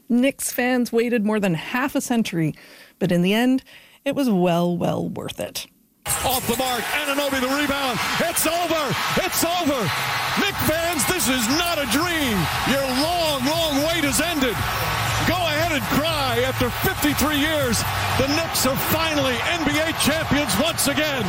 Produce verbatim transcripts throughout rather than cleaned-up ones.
Knicks fans waited more than half a century, but in the end, it was well, well worth it. Off the mark, Anunoby the rebound. It's over. It's over. Knicks fans, this is not a dream. Your long, long wait has ended. Go ahead and cry. After fifty-three years, the Knicks are finally N B A champions once again.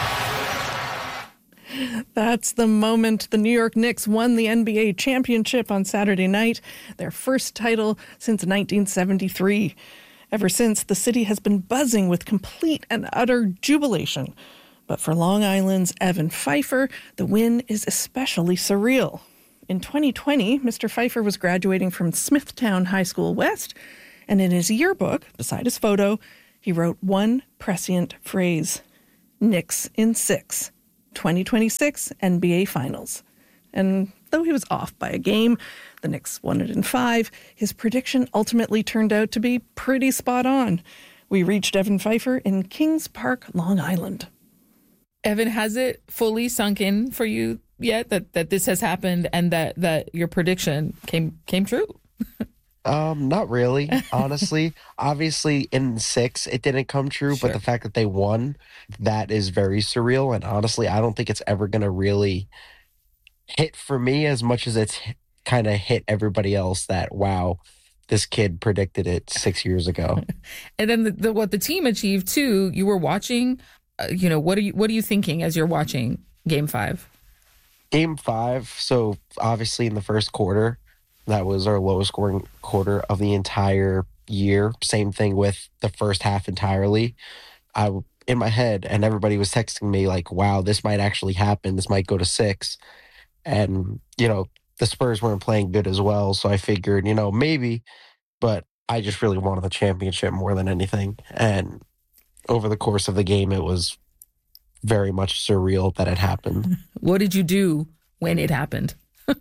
That's the moment the New York Knicks won the N B A championship on Saturday night, their first title since nineteen seventy-three. Ever since, the city has been buzzing with complete and utter jubilation. But for Long Island's Evan Pfeiffer, the win is especially surreal. In twenty twenty, Mister Pfeiffer was graduating from Smithtown High School West, and in his yearbook, beside his photo, he wrote one prescient phrase: Knicks in six, twenty twenty-six N B A Finals. And though he was off by a game, the Knicks won it in five, his prediction ultimately turned out to be pretty spot on. We reached Evan Pfeiffer in Kings Park, Long Island. Evan, has it fully sunk in for you yet that, that this has happened and that, that your prediction came came true? Um, not really, honestly. Obviously, in six, it didn't come true, Sure. but the fact that they won, that is very surreal. And honestly, I don't think it's ever going to really hit for me as much as it's kind of hit everybody else that, wow, this kid predicted it six years ago. And then the, the, what the team achieved, too, you were watching, uh, you know, what are you, what are you thinking as you're watching Game five? Game five, so obviously in the first quarter, that was our lowest scoring quarter of the entire year. Same thing with the first half entirely. I, in my head, and everybody was texting me like, wow, this might actually happen. This might go to six. And, you know, the Spurs weren't playing good as well. So I figured, you know, maybe, but I just really wanted the championship more than anything. And over the course of the game, it was very much surreal that it happened. What did you do when it happened?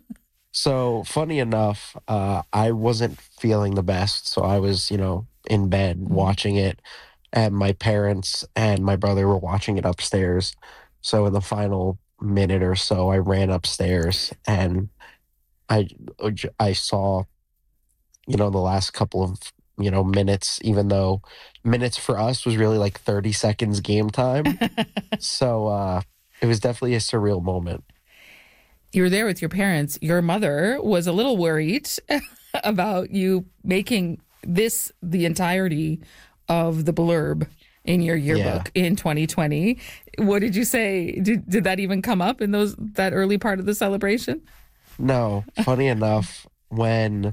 So funny enough, uh, I wasn't feeling the best. So I was, you know, in bed watching it, and my parents and my brother were watching it upstairs. So in the final minute or so, I ran upstairs and I, I saw, you know, the last couple of, you know, minutes, even though minutes for us was really like thirty seconds game time. So uh, it was definitely a surreal moment. You were there with your parents. Your mother was a little worried about you making this the entirety of the blurb in your yearbook yeah. in twenty twenty. What did you say? Did did that even come up in those that early part of the celebration? No. Funny enough, when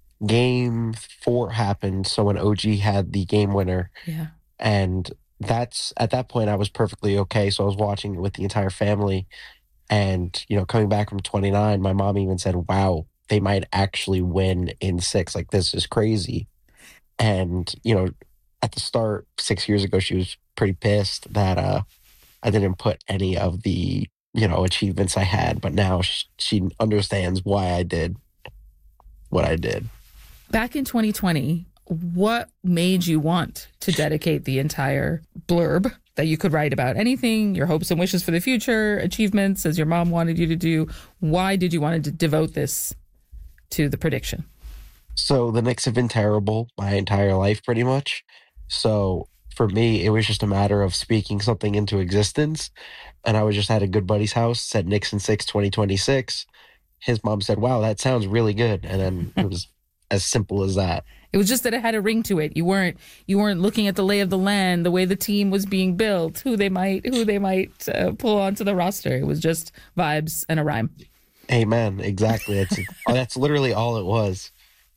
game four happened, so when O G had the game winner, yeah, and that's at that point I was perfectly okay. So I was watching it with the entire family. And, you know, coming back from twenty-nine, my mom even said, wow, they might actually win in six. Like, this is crazy. And, you know, at the start, six years ago, she was pretty pissed that uh, I didn't put any of the, you know, achievements I had. But now she, she understands why I did what I did. Back in twenty twenty, what made you want to dedicate the entire blurb that you could write about anything, your hopes and wishes for the future, achievements, as your mom wanted you to do? Why did you want to devote this to the prediction? So the Knicks have been terrible my entire life, pretty much. So for me, it was just a matter of speaking something into existence. And I was just at a good buddy's house, said Knicks in six, twenty twenty-six. His mom said, wow, that sounds really good. And then it was as simple as that. It was just that it had a ring to it. You weren't you weren't looking at the lay of the land, the way the team was being built, who they might who they might uh, pull onto the roster. It was just vibes and a rhyme. Amen. Exactly. That's that's literally all it was.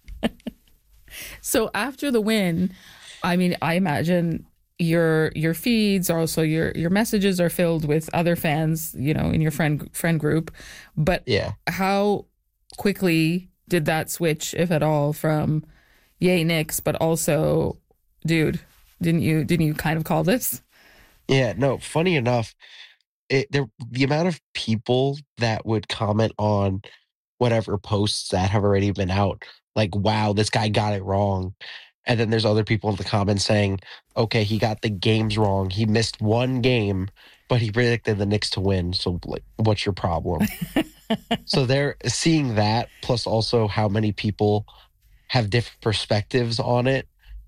So after the win, I mean, I imagine your your feeds, also your your messages are filled with other fans, you know, in your friend friend group. But yeah, how quickly did that switch, if at all, from yay Knicks, but also, dude, didn't you didn't you kind of call this? Yeah, no, funny enough, it, there, the amount of people that would comment on whatever posts that have already been out, like, wow, this guy got it wrong. And then there's other people in the comments saying, okay, he got the games wrong. He missed one game, but he predicted the Knicks to win. So, like, what's your problem? So they're seeing that, plus also how many people have different perspectives on it,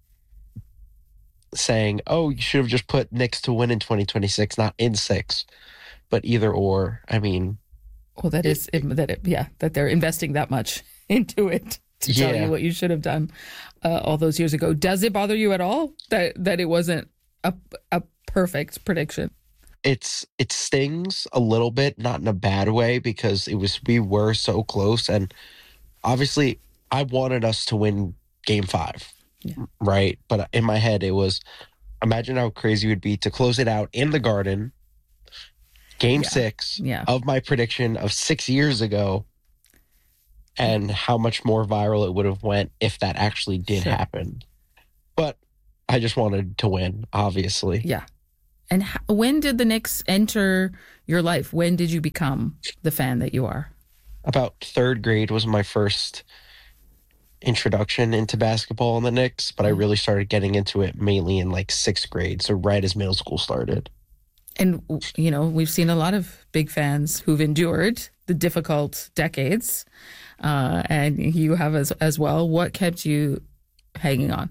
saying, oh, you should have just put Knicks to win in twenty twenty-six, not in six, but either or. I mean, well, that is it, that it, yeah, that they're investing that much into it to tell Yeah. you what you should have done uh, all those years ago. Does it bother you at all that that it wasn't a a perfect prediction? it's it stings a little bit, not in a bad way, because it was we were so close, and obviously I wanted us to win game five, Yeah. right? But in my head, it was, imagine how crazy it would be to close it out in the Garden, game Yeah. six Yeah. of my prediction of six years ago, and how much more viral it would have went if that actually did Sure. happen. But I just wanted to win, obviously. Yeah. And how, when did the Knicks enter your life? When did you become the fan that you are? About third grade was my first introduction into basketball in the Knicks, but I really started getting into it mainly in like sixth grade, so right as middle school started. And, you know, we've seen a lot of big fans who've endured the difficult decades, uh, and you have as, as well. What kept you hanging on?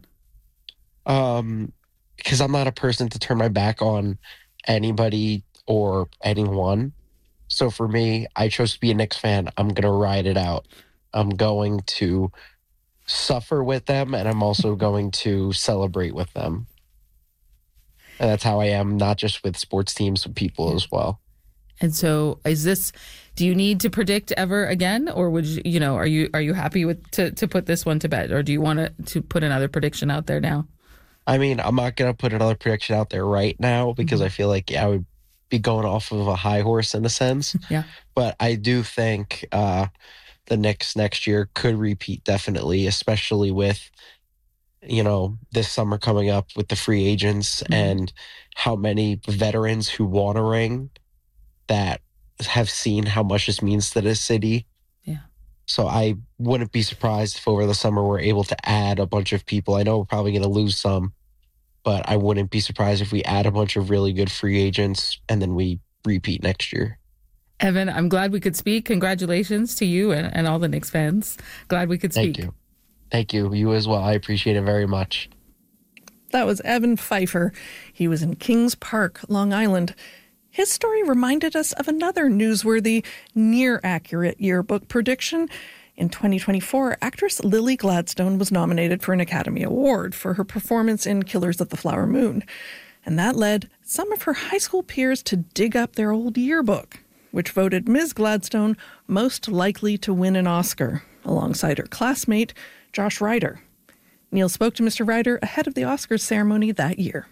Um, because I'm not a person to turn my back on anybody or anyone. So for me, I chose to be a Knicks fan. I'm going to ride it out. I'm going to suffer with them, and I'm also going to celebrate with them. And that's how I am, not just with sports teams, with people as well. And so is this, do you need to predict ever again? Or would you, you know, are you, are you happy with, to, to put this one to bed? Or do you want to, to put another prediction out there now? I mean, I'm not going to put another prediction out there right now because Mm-hmm. I feel like I would be going off of a high horse in a sense. Yeah. But I do think uh, the Knicks next year could repeat, definitely, especially with, you know, this summer coming up with the free agents Mm-hmm. and how many veterans who want a ring that have seen how much this means to this city. Yeah. So I wouldn't be surprised if over the summer we're able to add a bunch of people. I know we're probably going to lose some, but I wouldn't be surprised if we add a bunch of really good free agents and then we repeat next year. Evan, I'm glad we could speak. Congratulations to you and, and all the Knicks fans. Glad we could speak. Thank you. Thank you. You as well. I appreciate it very much. That was Evan Pfeiffer. He was in Kings Park, Long Island. His story reminded us of another newsworthy, near-accurate yearbook prediction. In twenty twenty-four, actress Lily Gladstone was nominated for an Academy Award for her performance in Killers of the Flower Moon. And that led some of her high school peers to dig up their old yearbook, which voted Miz Gladstone most likely to win an Oscar, alongside her classmate, Josh Ryder. Neil spoke to Mister Ryder ahead of the Oscars ceremony that year.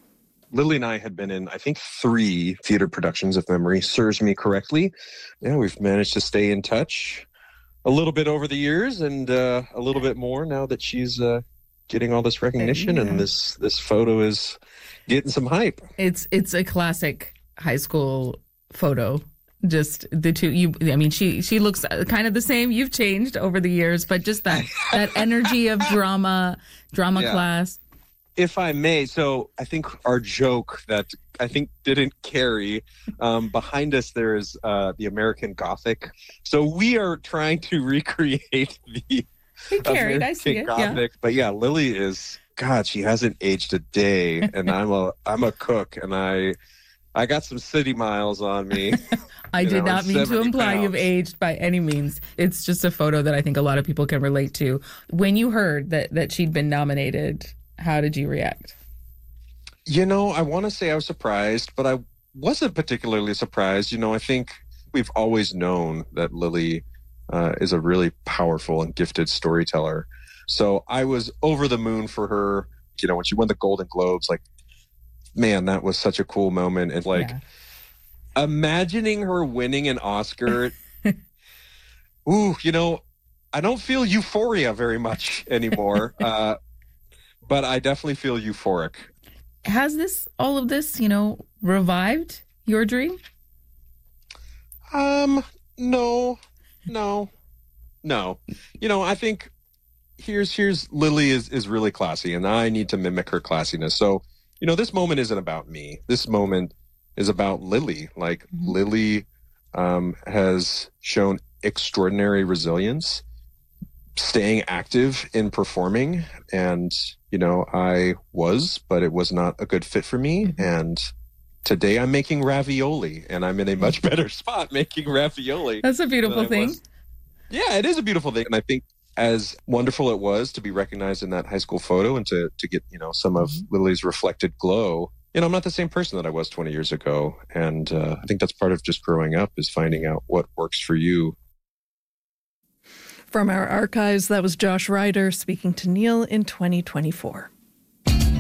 Lily and I had been in, I think, three theater productions, if memory serves me correctly. Yeah, we've managed to stay in touch a little bit over the years, and uh, a little bit more now that she's uh, getting all this recognition, Yeah. and this this photo is getting some hype. It's it's a classic high school photo. Just the two, you. I mean, she she looks kind of the same. You've changed over the years, but just that that energy of drama, drama Yeah. class. If I may, so I think our joke that I think didn't carry, um, behind us there is uh, the American Gothic. So we are trying to recreate the It carried. I see American it. Yeah. Gothic. But yeah, Lily is, God, she hasn't aged a day, and I'm a I'm a cook, and I I got some city miles on me. I You did know, not mean to seventy imply you've pounds. aged by any means. It's just a photo that I think a lot of people can relate to. When you heard that that she'd been nominated, how did you react? You know, I want to say I was surprised, but I wasn't particularly surprised. You know, I think we've always known that Lily uh, is a really powerful and gifted storyteller. So I was over the moon for her. You know, when she won the Golden Globes, like, man, that was such a cool moment. And like, Yeah. imagining her winning an Oscar, ooh, you know, I don't feel euphoria very much anymore. uh, but I definitely feel euphoric. Has this all of this, you know, revived your dream? Um, no, no, no. You know, I think here's here's Lily is is really classy, and I need to mimic her classiness. So, you know, this moment isn't about me. This moment is about Lily. Like, Mhm. Lily um, has shown extraordinary resilience, staying active in performing. And, you know, I was, but it was not a good fit for me. Mm-hmm. And today I'm making ravioli, and I'm in a much better spot making ravioli. That's a beautiful thing. Was. Yeah, it is a beautiful thing. And I think as wonderful it was to be recognized in that high school photo and to, to get, you know, some of mm-hmm. Lily's reflected glow, you know, I'm not the same person that I was twenty years ago. And uh, I think that's part of just growing up, is finding out what works for you. From our archives, that was Josh Ryder speaking to Neil in twenty twenty-four.